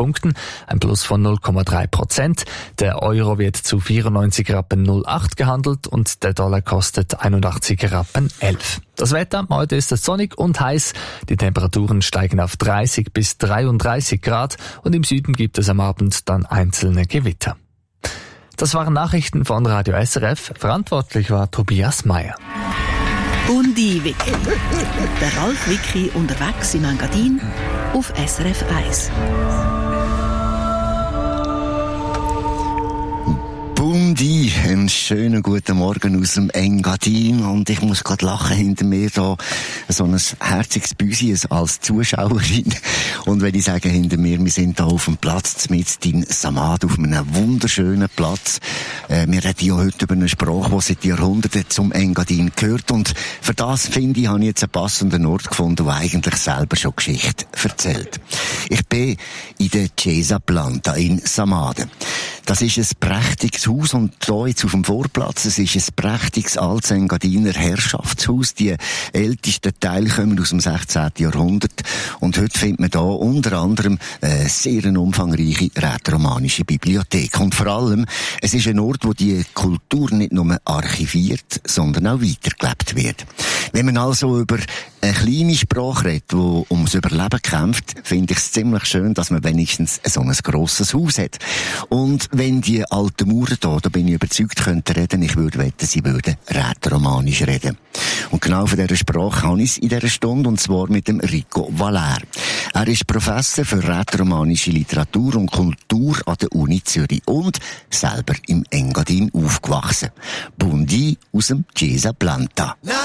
Punkten, ein Plus von 0,3%. Der Euro wird zu 94,08 Rappen gehandelt und der Dollar kostet 81,11 Rappen. Das Wetter, heute ist es sonnig und heiß. Die Temperaturen steigen auf 30 bis 33 Grad und im Süden gibt es am Abend dann einzelne Gewitter. Das waren Nachrichten von Radio SRF. Verantwortlich war Tobias Meyer. Bundi Wiki. Der Ralf Wiki unterwegs im Engadin auf SRF 1. Bundi, einen schönen guten Morgen aus dem Engadin und ich muss gerade lachen, hinter mir da so ein herziges Büsi als Zuschauerin und wenn ich sage hinter mir, wir sind da auf dem Platz mit in Samad, auf einem wunderschönen Platz. Wir reden ja heute über eine Sprache, die seit Jahrhunderten zum Engadin gehört und für das, finde ich, habe ich jetzt einen passenden Ort gefunden, der eigentlich selber schon Geschichte erzählt. Ich bin in der Chiesa Planta in Samad. Das ist ein prächtiges Haus und hier jetzt auf dem Vorplatz, es ist ein prächtiges altes Engadiner Herrschaftshaus. Die ältesten Teile kommen aus dem 16. Jahrhundert und heute findet man hier unter anderem eine sehr umfangreiche rätoromanische Bibliothek. Und vor allem, es ist ein Ort, wo die Kultur nicht nur archiviert, sondern auch weitergelebt wird. Wenn man also über eine kleine Sprache redet, die ums Überleben kämpft, finde ich es ziemlich schön, dass man wenigstens so ein grosses Haus hat. Und wenn die alten Mauern da bin ich überzeugt, könnten reden, ich würde wetten, sie würden rätoromanisch reden. Und genau von dieser Sprache habe ich es in dieser Stunde, und zwar mit dem Rico Valer. Er ist Professor für rätoromanische Literatur und Kultur an der Uni Zürich und selber im Engadin aufgewachsen. Bundi aus dem Chiesa Planta.